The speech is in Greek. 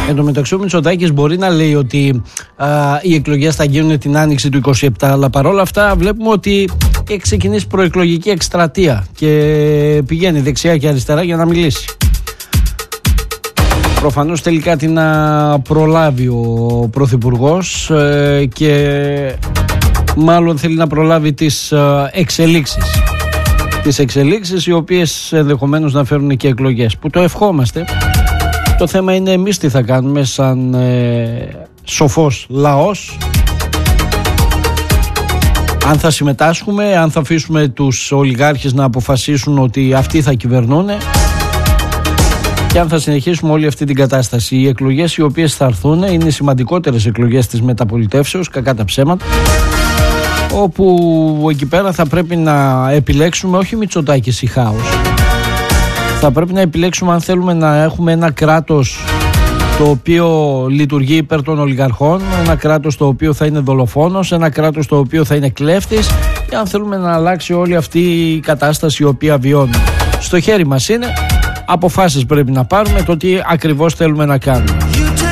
Εν τω μεταξύ ο Μητσοτάκης μπορεί να λέει ότι οι εκλογές θα γίνουν την άνοιξη του 27, αλλά παρόλα αυτά βλέπουμε ότι έχει ξεκινήσει προεκλογική εκστρατεία και πηγαίνει δεξιά και αριστερά για να μιλήσει. Προφανώς θέλει κάτι να προλάβει ο Πρωθυπουργός και μάλλον θέλει να προλάβει τις εξελίξεις. Τις εξελίξεις οι οποίες ενδεχομένως να φέρουν και εκλογές, που το ευχόμαστε. Το θέμα είναι εμείς τι θα κάνουμε σαν σοφός λαός. Αν θα συμμετάσχουμε, αν θα αφήσουμε τους ολιγάρχες να αποφασίσουν ότι αυτοί θα κυβερνούν και αν θα συνεχίσουμε όλη αυτή την κατάσταση. Οι εκλογές οι οποίες θα έρθουν είναι οι σημαντικότερες εκλογές της μεταπολιτεύσεως, κακά τα ψέματα, όπου εκεί πέρα θα πρέπει να επιλέξουμε όχι Μητσοτάκης ή χάος. Θα πρέπει να επιλέξουμε αν θέλουμε να έχουμε ένα κράτος το οποίο λειτουργεί υπέρ των ολιγαρχών, ένα κράτος το οποίο θα είναι δολοφόνος, ένα κράτος το οποίο θα είναι κλέφτης, και αν θέλουμε να αλλάξει όλη αυτή η κατάσταση η οποία βιώνουμε. Στο χέρι μας είναι, αποφάσεις πρέπει να πάρουμε, το τι ακριβώς θέλουμε να κάνουμε.